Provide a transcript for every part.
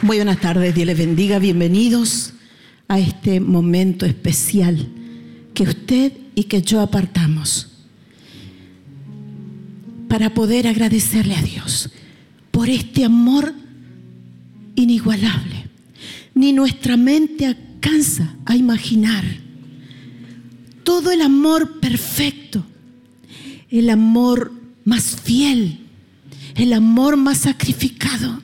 Muy buenas tardes, Dios les bendiga, bienvenidos a este momento especial que usted y que yo apartamos para poder agradecerle a Dios por este amor inigualable. Ni nuestra mente alcanza a imaginar todo el amor perfecto, el amor más fiel, el amor más sacrificado.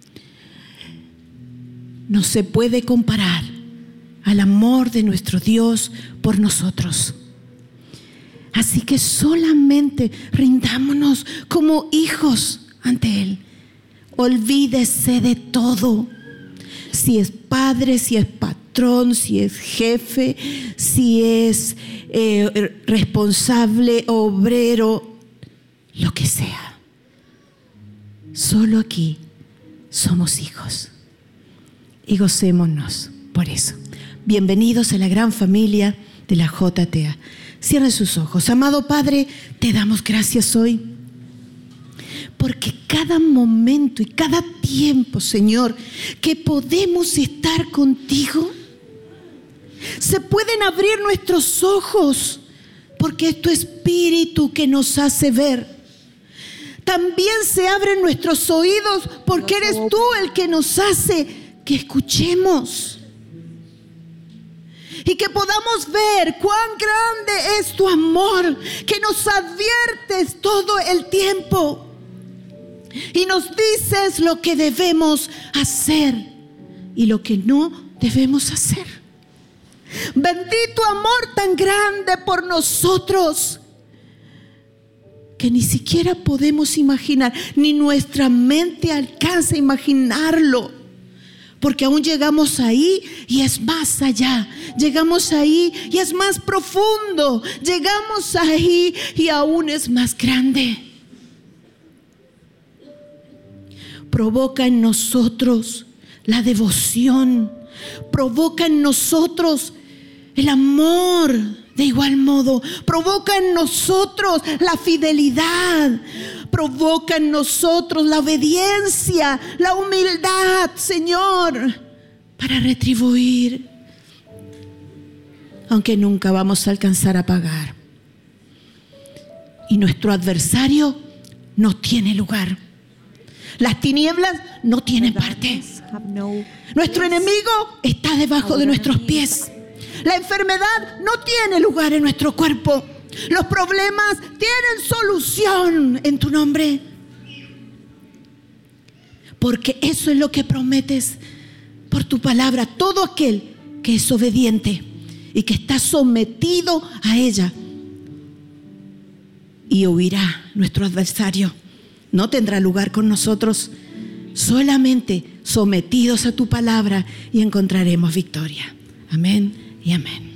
No se puede comparar al amor de nuestro Dios por nosotros. Así que solamente rindámonos como hijos ante Él. Olvídese de todo. Si es padre, si es patrón, si es jefe, si es responsable, obrero, lo que sea. Solo aquí somos hijos. Y gocémonos por eso. Bienvenidos a la gran familia de la JTA. Cierren sus ojos. Amado Padre, te damos gracias hoy. Porque cada momento y cada tiempo, Señor, que podemos estar contigo, se pueden abrir nuestros ojos, porque es tu Espíritu que nos hace ver. También se abren nuestros oídos, porque eres tú el que nos hace que escuchemos y que podamos ver cuán grande es tu amor, que nos adviertes todo el tiempo y nos dices lo que debemos hacer y lo que no debemos hacer. Bendito amor tan grande por nosotros que ni siquiera podemos imaginar, ni nuestra mente alcanza a imaginarlo. Porque aún llegamos ahí y es más allá. Llegamos ahí y es más profundo. Llegamos ahí y aún es más grande. Provoca en nosotros la devoción. Provoca en nosotros el amor de igual modo. Provoca en nosotros la fidelidad. Provoca en nosotros la obediencia, la humildad, Señor, para retribuir, aunque nunca vamos a alcanzar a pagar. Y nuestro adversario no tiene lugar. Las tinieblas no tienen parte. Nuestro enemigo está debajo de nuestros pies. La enfermedad no tiene lugar en nuestro cuerpo. Los problemas tienen solución en tu nombre. Porque eso es lo que prometes por tu palabra. Todo aquel que es obediente y que está sometido a ella, y huirá nuestro adversario. No tendrá lugar con nosotros. Solamente sometidos a tu palabra y encontraremos victoria. Amén y amén.